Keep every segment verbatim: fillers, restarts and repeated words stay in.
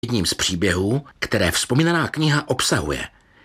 jedním z příběhů, které vzpomínaná kniha obsahuje.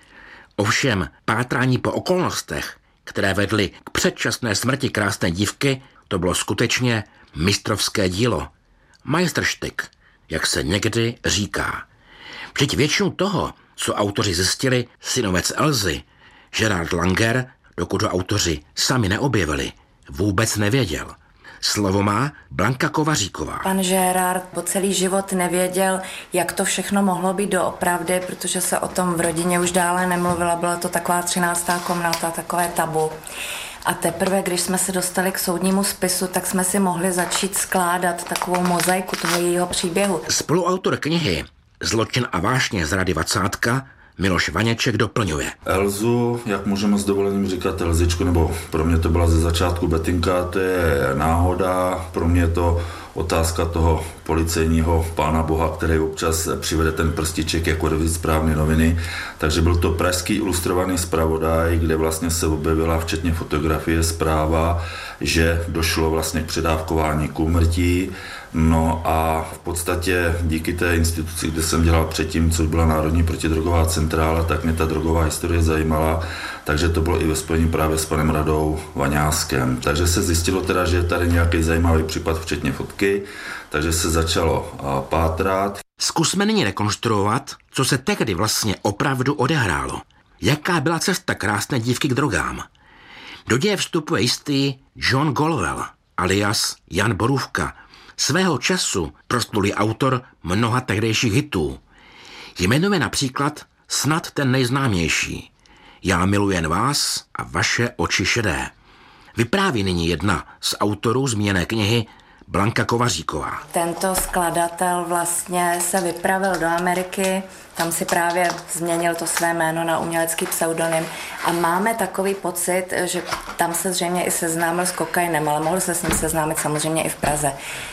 Ovšem pátrání po okolnostech, které vedly k předčasné smrti krásné dívky, to bylo skutečně mistrovské dílo. Majstrštyk, jak se někdy říká. Vždyť většinu toho, co autoři zjistili, synovec Elzy, Gerard Langer, dokud ho autoři sami neobjevili, vůbec nevěděl. Slovo má Blanka Kovaříková. Pan Gerard po celý život nevěděl, jak to všechno mohlo být doopravdy, protože se o tom v rodině už dále nemluvila. Byla to taková třináctá komnata, takové tabu. A teprve, když jsme se dostali k soudnímu spisu, tak jsme si mohli začít skládat takovou mozaiku toho jejího příběhu. Spoluautor knihy Zločin a vášně z Rady Vacátka Miloš Vaněček doplňuje. Elzu, jak můžeme s dovolením říkat Elzičku, nebo pro mě to byla ze začátku Betinka, to je náhoda, pro mě je to otázka toho policejního pána boha, který občas přivede ten prstiček jako revizit správné noviny. Takže byl to pražský ilustrovaný zpravodaj, kde vlastně se objevila včetně fotografie zpráva, že došlo vlastně k předávkování k úmrtí. No a v podstatě díky té instituci, kde jsem dělal předtím, což byla Národní protidrogová centrála, tak mě ta drogová historie zajímala, takže to bylo i ve spojení právě s panem Radou Vaňáskem. Takže se zjistilo teda, že je tady nějaký zajímavý případ, včetně fotky, takže se začalo pátrat. Zkusme nyní rekonstruovat, co se tehdy vlastně opravdu odehrálo. Jaká byla cesta krásné dívky k drogám? Do děje vstupuje jistý John Golwell, alias Jan Borůvka, svého času proslulý autor mnoha tehdejších hitů. Jmenuje například snad ten nejznámější Já miluji vás a vaše oči šedé. Vypráví nyní jedna z autorů zmíněné knihy Blanka Kovaříková. Tento skladatel vlastně se vypravil do Ameriky, tam si právě změnil to své jméno na umělecký pseudonym a máme takový pocit, že tam se zřejmě i seznámil s kokainem, ale mohl se s ním seznámit samozřejmě i v Praze.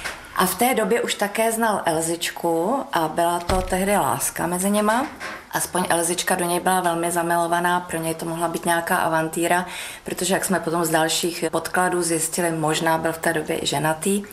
A v té době už také znal Elzičku a byla to tehdy láska mezi něma. Aspoň Elzička do něj byla velmi zamilovaná, pro něj to mohla být nějaká avantýra, protože jak jsme potom z dalších podkladů zjistili, možná byl v té době i ženatý.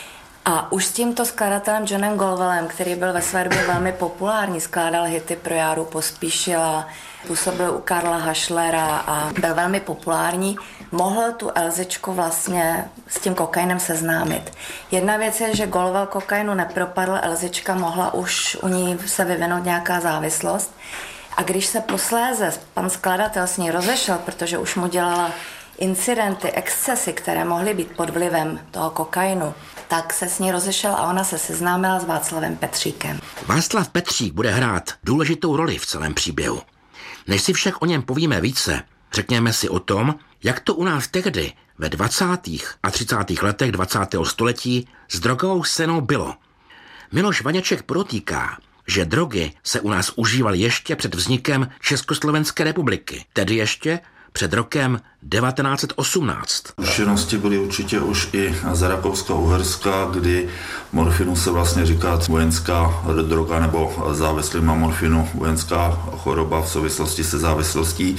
A už s tímto skladatelem Johnem Golwellem, který byl ve své době velmi populární, skládal hity pro Járu Pospíšila, působil u Karla Hašlera a byl velmi populární, mohl tu Elzičku vlastně s tím kokainem seznámit. Jedna věc je, že Golwell kokainu nepropadl, Elzička mohla už u ní se vyvinout nějaká závislost. A když se posléze pan skladatel s ní rozešel, protože už mu dělala incidenty, excesy, které mohly být pod vlivem toho kokainu, tak se s ní rozešel a ona se seznámila s Václavem Petříkem. Václav Petřík bude hrát důležitou roli v celém příběhu. Než si však o něm povíme více, řekněme si o tom, jak to u nás tehdy ve dvacátých a třicátých letech dvacátého století s drogovou scénou bylo. Miloš Vaněček podotýká, že drogy se u nás užívaly ještě před vznikem Československé republiky, tedy ještě před rokem devatenáct set osmnáct. Zkušenosti byly určitě už i za Rakouska-Uherska, kdy morfinu se vlastně říká vojenská droga nebo závislý na morfinu vojenská choroba v souvislosti se závislostí.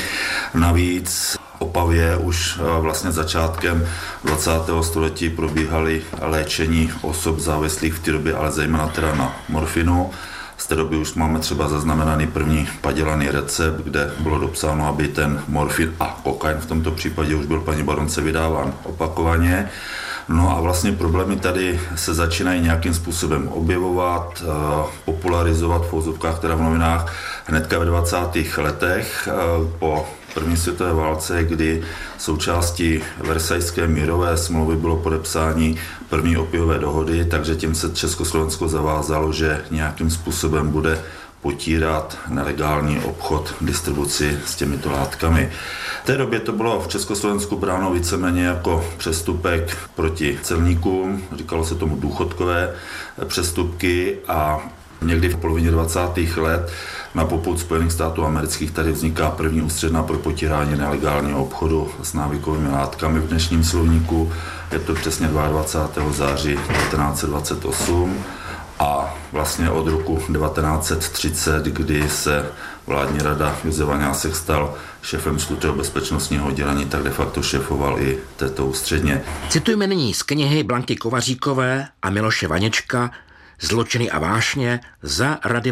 Navíc v Opavě už vlastně začátkem dvacátého století probíhaly léčení osob závislých v té době, ale zejména teda na morfinu. Z té doby už máme třeba zaznamenaný první padělaný recept, kde bylo dopsáno, aby ten morfin a kokain v tomto případě už byl paní baronce vydáván opakovaně. No a vlastně problémy tady se začínají nějakým způsobem objevovat, popularizovat v fouzovkách, teda v novinách hnedka ve dvacátých letech po první světové válce, kdy součástí Versajské mírové smlouvy bylo podepsání první opiové dohody, takže tím se Československo zavázalo, že nějakým způsobem bude potírat nelegální obchod, distribuci s těmito látkami. V té době to bylo v Československu bráno víceméně jako přestupek proti celníkům, říkalo se tomu důchodkové přestupky a někdy v polovině dvacátých let na popud Spojených států amerických tady vzniká první ústředna pro potírání nelegálního obchodu s návykovými látkami v dnešním slovníku. Je to přesně dvacátého druhého září devatenáct set dvacet osm a vlastně od roku devatenáct set třicet, kdy se vládní rada Josef Vaňásek stal šéfem skutého bezpečnostního oddělení, tak de facto šéfoval i této ústředně. Citujeme nyní z knihy Blanky Kovaříkové a Miloše Vaněčka Zločiny a vášně za Rady